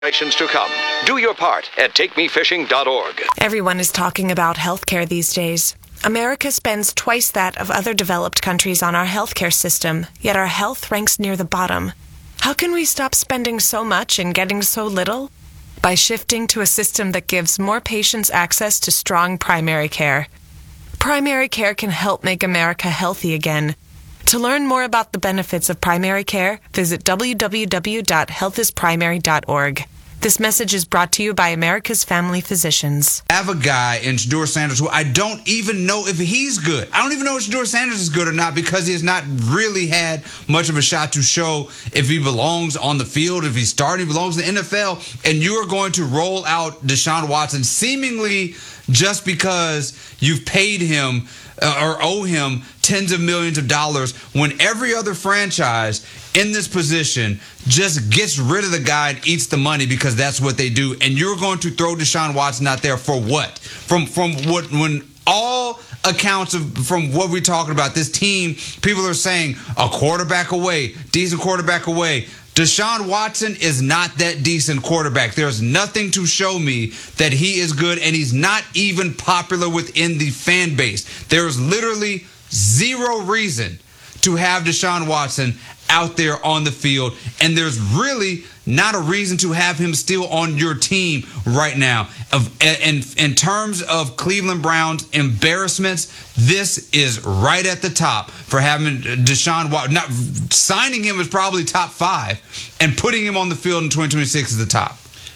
generations to come. Do your part at takemefishing.org. Everyone is talking about healthcare these days. America spends twice that of other developed countries on our healthcare system, yet our health ranks near the bottom. How can we stop spending so much and getting so little? By shifting to a system that gives more patients access to strong primary care. Primary care can help make America healthy again. To learn more about the benefits of primary care, visit www.healthisprimary.org. This message is brought to you by America's Family Physicians. I have a guy in Shedeur Sanders who I don't even know if he's good. I don't even know if Shedeur Sanders is good or not because he has not really had much of a shot to show if he belongs on the field, if he's starting, belongs in the NFL. And you are going to roll out Deshaun Watson seemingly just because you've paid him or owe him tens of millions of dollars when every other franchise in this position just gets rid of the guy and eats the money because that's what they do. And you're going to throw Deshaun Watson out there for what? From what, when all accounts from what we're talking about, this team, people are saying a quarterback away, decent quarterback away. Deshaun Watson is not that decent quarterback. There's nothing to show me that he is good, and he's not even popular within the fan base. There is literally zero reason to have Deshaun Watson out there on the field, and there's really not a reason to have him still on your team right now. In terms of Cleveland Browns embarrassments, this is right at the top for having Deshaun Watson. Not signing him is probably top 5, and putting him on the field in 2026 is the top.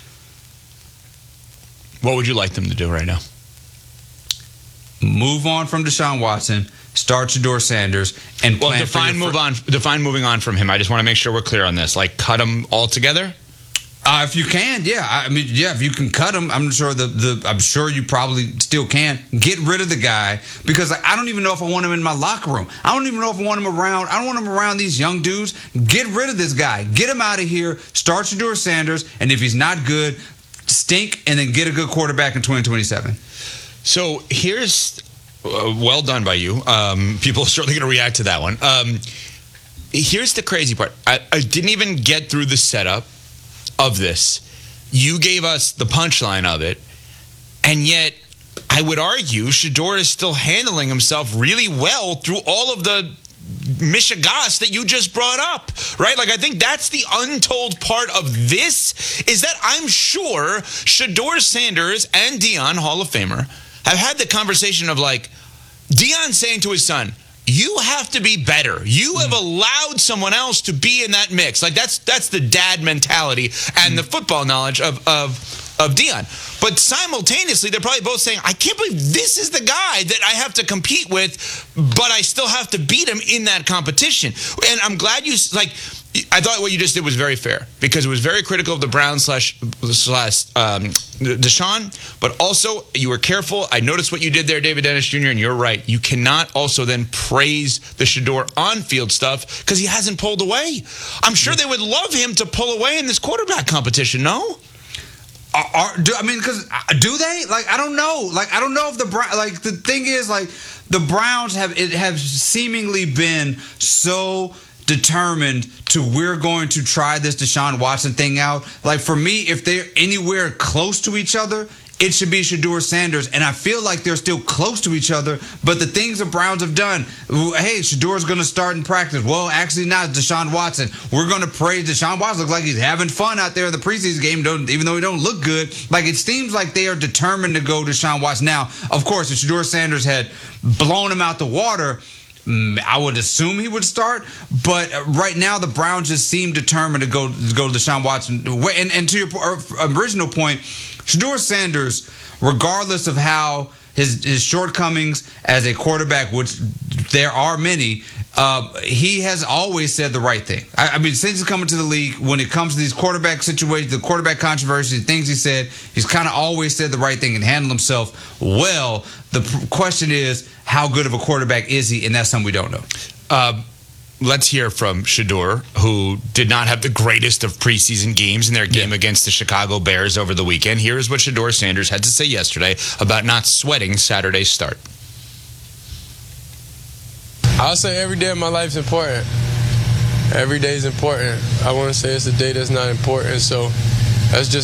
What would you like them to do right now? Move on from Deshaun Watson. Start Shedeur Sanders and define moving on from him. I just want to make sure we're clear on this. Like, cut him altogether. If you can, yeah. I mean, yeah. If you can cut him, I'm sure I'm sure you probably still can. Get rid of the guy because I don't even know if I want him in my locker room. I don't even know if I want him around. I don't want him around these young dudes. Get rid of this guy. Get him out of here. Start Shedeur Sanders, and if he's not good, stink, and then get a good quarterback in 2027. So here's. Well done by you. People are certainly going to react to that one. Here's the crazy part. I didn't even get through the setup of this. You gave us the punchline of it, and yet I would argue Shedeur is still handling himself really well through all of the mishigas that you just brought up, right? Like, I think that's the untold part of this, is that I'm sure Shedeur Sanders and Deion, Hall of Famer, have had the conversation of, like, Deion saying to his son, you have to be better. You have allowed someone else to be in that mix. Like, that's the dad mentality and the football knowledge of Deion. But simultaneously, they're probably both saying, I can't believe this is the guy that I have to compete with, but I still have to beat him in that competition. And I'm glad I thought what you just did was very fair because it was very critical of the Browns slash Deshaun, but also you were careful. I noticed what you did there, David Dennis Jr., and you're right. You cannot also then praise the Shedeur on-field stuff because he hasn't pulled away. I'm sure they would love him to pull away in this quarterback competition, no? Because do they? Like, I don't know. Like, I don't know if the thing is, like, the Browns have seemingly been so determined to we're going to try this Deshaun Watson thing out. Like, for me, if they're anywhere close to each other, it should be Shedeur Sanders. And I feel like they're still close to each other. But the things the Browns have done, hey, Shadeur's going to start in practice. Well, actually not Deshaun Watson. We're going to praise Deshaun Watson. Looks like he's having fun out there in the preseason game, even though he don't look good. Like, it seems like they are determined to go Deshaun Watson. Now, of course, if Shedeur Sanders had blown him out the water, I would assume he would start, but right now the Browns just seem determined to go Deshaun Watson. And to your original point, Shedeur Sanders, regardless of how his shortcomings as a quarterback, which there are many, he has always said the right thing. I mean, since he's coming to the league, when it comes to these quarterback situations, the quarterback controversies, things he said, he's kind of always said the right thing and handled himself well. The question is, how good of a quarterback is he? And that's something we don't know. Let's hear from Shedeur, who did not have the greatest of preseason games in their game against the Chicago Bears over the weekend. Here is what Shedeur Sanders had to say yesterday about not sweating Saturday's start. I'll say every day of my life is important. Every day is important. I want to say it's a day that's not important. So That's just